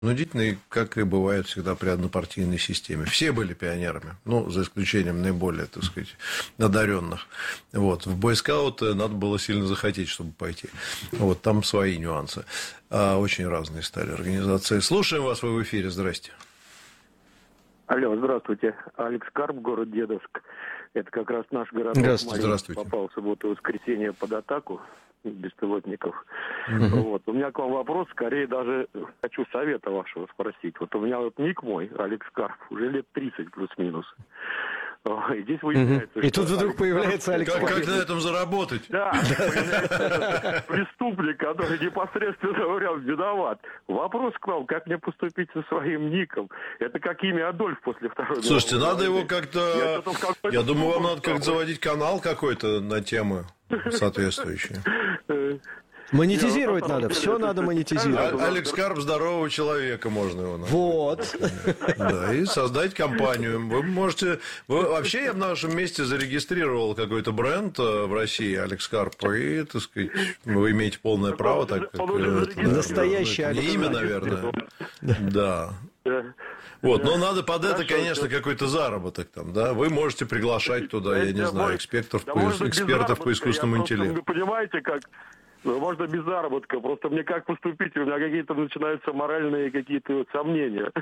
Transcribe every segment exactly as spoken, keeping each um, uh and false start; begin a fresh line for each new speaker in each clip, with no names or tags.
Принудительные, как и бывает всегда при однопартийной системе. Все были пионерами, ну, за исключением наиболее, так сказать, одаренных. Вот. В бойскауты надо было сильно захотеть, чтобы пойти. Вот. Там свои нюансы. Очень разные стали организации. Слушаем вас, вы в эфире. Здрасте.
Алло, здравствуйте. Алекс Карп, город Дедовск. Это как раз наш город.
Здравствуйте. Здравствуйте.
Попал в субботу и воскресенье под атаку беспилотников.
Угу.
Вот. У меня к вам вопрос, скорее даже хочу совета вашего спросить. Вот у меня вот ник мой, Алекс Карп, уже лет тридцать плюс-минус. И здесь выясняется,
угу. И тут вдруг Алекс появляется Алекс
Карп. Как, как на этом заработать?
Да, появляется преступник, который непосредственно говоря, виноват. Вопрос к вам, как мне поступить со своим ником? Это как имя Адольф после Второй
Слушайте,
мировой
надо
войны.
его как-то... Я, Я думаю, вам надо как-то заводить канал какой-то на темы соответствующие.
Монетизировать надо, все надо монетизировать.
Алекс Карп здорового человека можно его назвать.
Вот.
Да, и создать компанию. Вы можете... Вы... Вообще я в нашем месте зарегистрировал какой-то бренд в России, Алекс Карп, и, так сказать, вы имеете полное право, так как...
Настоящий Алекс.
Не имя, наверное. Да. Вот, но надо под это, конечно, какой-то заработок там, да. Вы можете приглашать туда, я не знаю, экспертов по, экспертов по искусственному интеллекту.
Вы понимаете, как... Можно без заработка, просто мне как поступить, у меня какие-то начинаются моральные какие-то вот сомнения.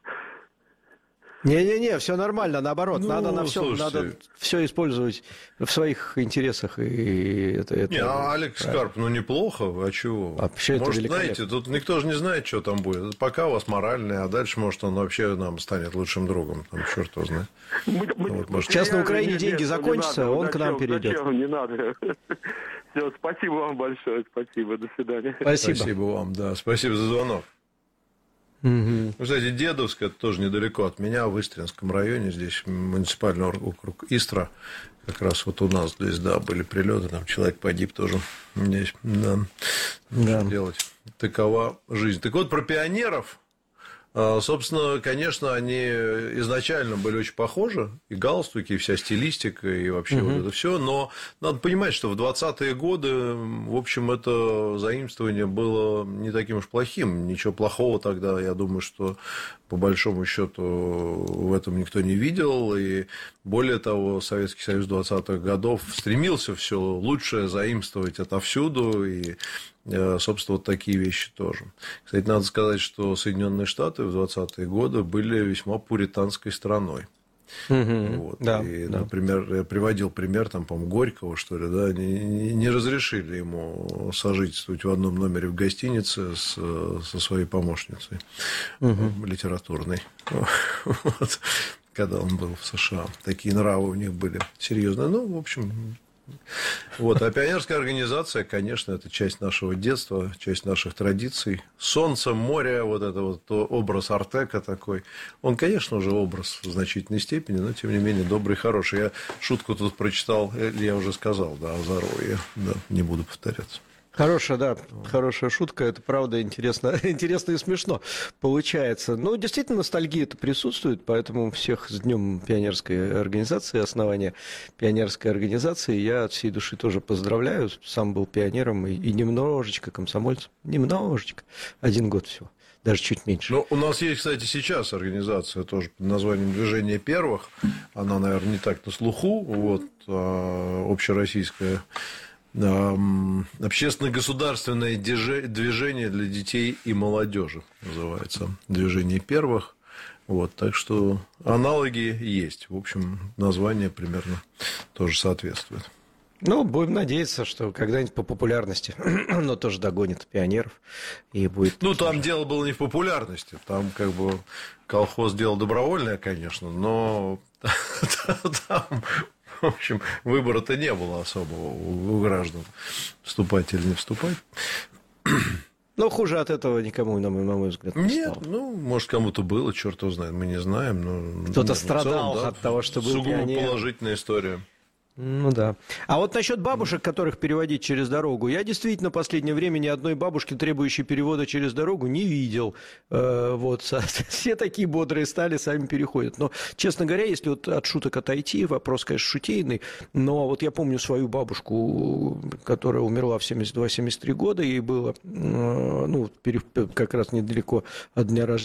Не-не-не, все нормально, наоборот,
ну,
надо на все, надо все использовать в своих интересах. И это, это,
не, а Алекс Карп, ну неплохо, а чего?
Вообще
может,
это
знаете, тут никто же не знает, что там будет. Пока у вас моральное, а дальше, может, он вообще нам станет лучшим другом. Там черт его знает.
Мы, вот, может... Сейчас на Украине нет, деньги нет, закончатся, надо, он зачем, к нам перейдет.
Зачем, не надо. Все, спасибо вам большое, спасибо, до свидания.
Спасибо. Спасибо вам, да, спасибо за звонок.
Угу.
Кстати, Дедовск, это тоже недалеко от меня, в Истринском районе, здесь муниципальный округ Истра, как раз вот у нас здесь, да, были прилеты, там человек погиб тоже здесь, да,
да.
Что делать, такова жизнь. Так вот, про пионеров, собственно, конечно, они изначально были очень похожи, и галстуки, и вся стилистика, и вообще угу. вот это все, но надо понимать, что в двадцатые годы, в общем, это заимствование было не таким уж плохим, ничего плохого тогда, я думаю, что по большому счету в этом никто не видел, и более того, Советский Союз двадцатых годов стремился все лучшее заимствовать отовсюду, и собственно, вот такие вещи тоже. Кстати, надо сказать, что Соединенные Штаты в двадцатые годы были весьма пуританской страной.
Угу,
вот.
да,
и,
да.
например, я приводил пример, там, по-моему, Горького, что ли, да, не, не разрешили ему сожительствовать в одном номере в гостинице с, со своей помощницей угу. литературной, вот, когда он был в США. Такие нравы у них были серьезные. Ну, в общем... Вот, а пионерская организация, конечно, это часть нашего детства, часть наших традиций. Солнце, море, вот это вот образ Артека такой. Он, конечно, уже образ в значительной степени, но, тем не менее, добрый, хороший. Я шутку тут прочитал, я уже сказал, да, Азарова, я да, не буду повторяться.
Хорошая, да, хорошая шутка, это правда интересно, интересно и смешно получается. Ну, действительно, ностальгия-то присутствует, поэтому всех с Днем пионерской организации, основания пионерской организации я от всей души тоже поздравляю. Сам был пионером и, и немножечко комсомольцем, немножечко, один год всего. Даже чуть меньше.
Ну, у нас есть, кстати, сейчас организация тоже под названием «Движение первых». Она, наверное, не так на слуху, вот, а общероссийская. Общественно-государственное движение для детей и молодежи называется «Движение первых». Вот, так что аналоги есть. В общем, название примерно тоже соответствует.
Ну, будем надеяться, что когда-нибудь по популярности оно тоже догонит пионеров и будет...
Ну, там дело было не в популярности. Там как бы колхоз дело добровольное, конечно, но там... В общем, выбора-то не было особого у граждан, вступать или не вступать.
Но хуже от этого никому, на мой, на мой взгляд, не
Нет,
стало.
ну, может, кому-то было, черт его знает, мы не знаем. Но,
кто-то
нет,
страдал
целом, да,
от того, что был
сугубо
пионером.
Положительная история.
Ну да. А вот насчет бабушек, которых переводить через дорогу, я действительно в последнее время ни одной бабушки, требующей перевода через дорогу, не видел. Вот, все такие бодрые стали, сами переходят. Но, честно говоря, если вот от шуток отойти, вопрос, конечно, шутейный, но вот я помню свою бабушку, которая умерла в семьдесят два — семьдесят три года, ей было, ну, как раз недалеко от дня рождения,